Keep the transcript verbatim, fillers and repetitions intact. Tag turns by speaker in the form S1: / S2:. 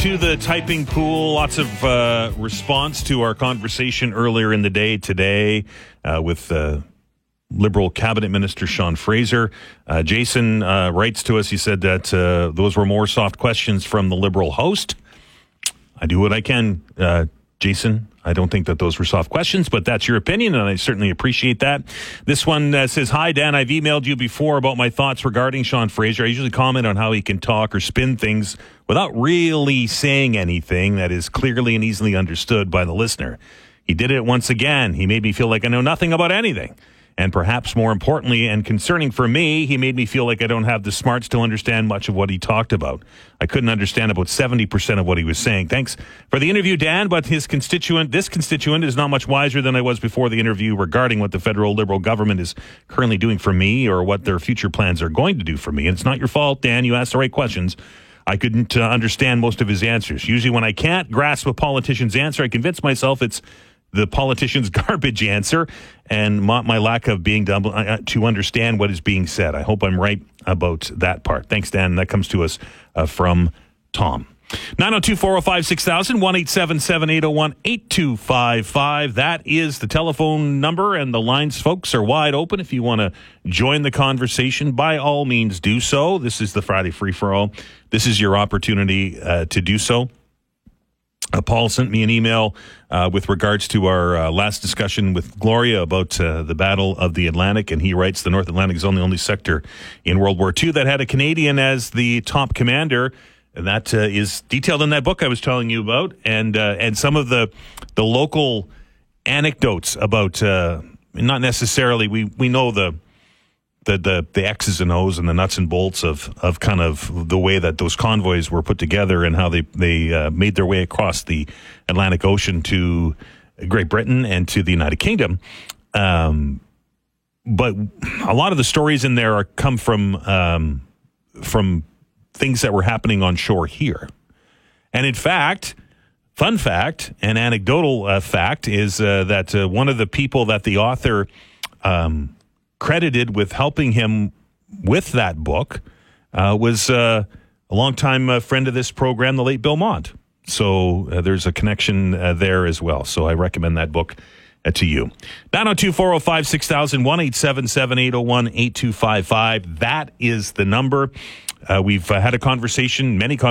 S1: To the typing pool, lots of uh, response to our conversation earlier in the day today uh, with uh, Liberal Cabinet Minister Sean Fraser. Uh, Jason uh, writes to us, he said that uh, those were more soft questions from the Liberal host. I do what I can, uh, Jason. I don't think that those were soft questions, but that's your opinion, and I certainly appreciate that. This one uh, says, "Hi, Dan. I've emailed you before about my thoughts regarding Sean Fraser. I usually comment on how he can talk or spin things without really saying anything that is clearly and easily understood by the listener. He did it once again. He made me feel like I know nothing about anything. And perhaps more importantly and concerning for me, he made me feel like I don't have the smarts to understand much of what he talked about. I couldn't understand about seventy percent of what he was saying. Thanks for the interview, Dan, but his constituent, this constituent is not much wiser than I was before the interview regarding what the federal Liberal government is currently doing for me or what their future plans are going to do for me. And it's not your fault, Dan. You asked the right questions. I couldn't uh, understand most of his answers. Usually when I can't grasp a politician's answer, I convince myself it's the politician's garbage answer and my, my lack of being to, uh, to understand what is being said. I hope I'm right about that part. Thanks, Dan. That comes to us uh, from Tom. nine oh two, four oh five, six thousand, one eight seven seven, eight oh one, eight two five five. That is the telephone number, and the lines, folks, are wide open. If you want to join the conversation, by all means do so. This is the Friday Free-for-All. This is your opportunity uh, to do so. Uh, Paul sent me an email uh, with regards to our uh, last discussion with Gloria about uh, the Battle of the Atlantic, and he writes, the North Atlantic is only the only sector in World War Two that had a Canadian as the top commander, and that uh, is detailed in that book I was telling you about, and uh, and some of the the local anecdotes about, uh, not necessarily, we, we know the The, the the X's and O's and the nuts and bolts of, of kind of the way that those convoys were put together and how they, they uh, made their way across the Atlantic Ocean to Great Britain and to the United Kingdom. Um, but a lot of the stories in there are come from um, from things that were happening on shore here. And in fact, fun fact and anecdotal uh, fact is uh, that uh, one of the people that the author um credited with helping him with that book uh, was uh, a longtime uh, friend of this program, the late Bill Mont. So uh, there's a connection uh, there as well. So I recommend that book uh, to you. nine oh two, four oh five, six thousand, one eight seven seven, eight oh one, eight two five five. That is the number. Uh, we've uh, had a conversation, many conversations.